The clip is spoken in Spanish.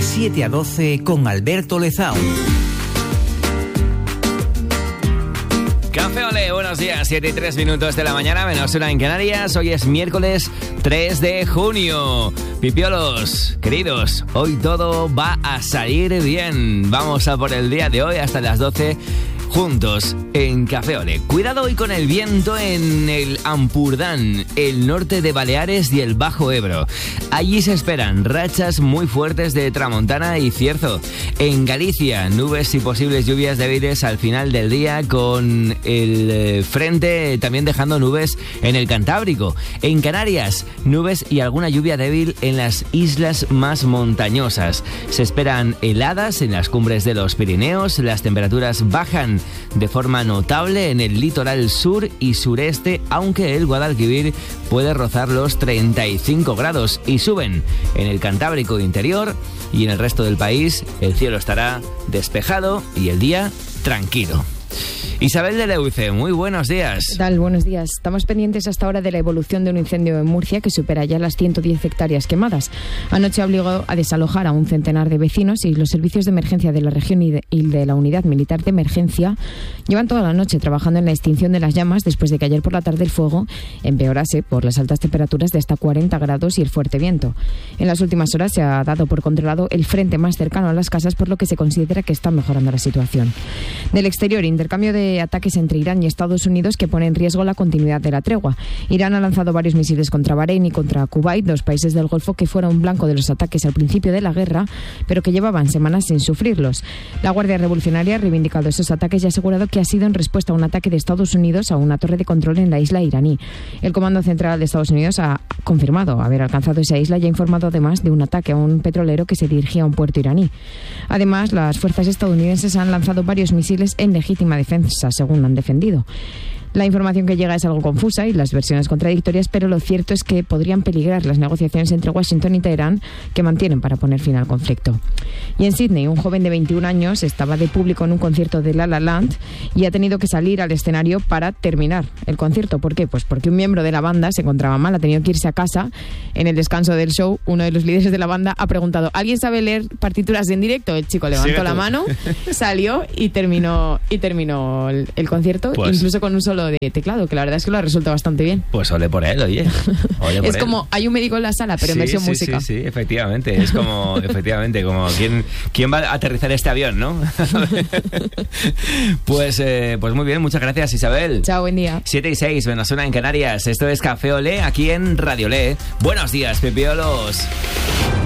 7 a 12 con Alberto Lezaun. Café Olé, buenos días, 7:03 de la mañana, menos una en Canarias. Hoy es miércoles 3 de junio. Pipiolos, queridos, hoy todo va a salir bien. Vamos a por el día de hoy hasta las 12 juntos en Café Olé. Cuidado hoy con el viento en el Ampurdán, el norte de Baleares y el Bajo Ebro. Allí se esperan rachas muy fuertes de tramontana y cierzo. En Galicia, nubes y posibles lluvias débiles al final del día, con el frente también dejando nubes en el Cantábrico. En Canarias, nubes y alguna lluvia débil en las islas más montañosas. Se esperan heladas en las cumbres de los Pirineos. Las temperaturas bajan de forma notable en el litoral sur y sureste, aunque el Guadalquivir puede rozar los 35 grados, y suben en el Cantábrico interior, y en el resto del país el cielo estará despejado y el día tranquilo. Isabel de Leuce, muy buenos días. ¿Qué tal? Buenos días. Estamos pendientes hasta ahora de la evolución de un incendio en Murcia que supera ya las 110 hectáreas quemadas. Anoche obligó a desalojar a un centenar de vecinos, y los servicios de emergencia de la región y de la unidad militar de emergencia llevan toda la noche trabajando en la extinción de las llamas, después de que ayer por la tarde el fuego empeorase por las altas temperaturas de hasta 40 grados y el fuerte viento. En las últimas horas se ha dado por controlado el frente más cercano a las casas, por lo que se considera que está mejorando la situación. Del exterior, intercambio de ataques entre Irán y Estados Unidos que pone en riesgo la continuidad de la tregua. Irán ha lanzado varios misiles contra Bahrein y contra Kuwait, dos países del Golfo que fueron blanco de los ataques al principio de la guerra, pero que llevaban semanas sin sufrirlos. La Guardia Revolucionaria ha reivindicado esos ataques y ha asegurado que ha sido en respuesta a un ataque de Estados Unidos a una torre de control en la isla iraní. El Comando Central de Estados Unidos ha confirmado haber alcanzado esa isla y ha informado además de un ataque a un petrolero que se dirigía a un puerto iraní. Además, las fuerzas estadounidenses han lanzado varios misiles en legítima defensa, según han defendido. La información que llega es algo confusa y las versiones contradictorias, pero lo cierto es que podrían peligrar las negociaciones entre Washington y Teherán, que mantienen para poner fin al conflicto. Y en Sydney, un joven de 21 años estaba de público en un concierto de La La Land y ha tenido que salir al escenario para terminar el concierto. ¿Por qué? Pues porque un miembro de la banda se encontraba mal, ha tenido que irse a casa. En el descanso del show, uno de los líderes de la banda ha preguntado: ¿alguien sabe leer partituras en directo? El chico levantó la mano, salió y terminó el concierto, pues, incluso con un solo de teclado, que la verdad es que lo ha resultado bastante bien. Pues ole por él, oye. Es como, hay un médico en la sala, pero en versión música. Sí, efectivamente. Es como, efectivamente, como ¿quién va a aterrizar este avión, ¿no? Pues muy bien, muchas gracias, Isabel. Chao, buen día. 7:06, menos una en Canarias. Esto es Café Olé, aquí en Radio Olé. Buenos días, pipiolos.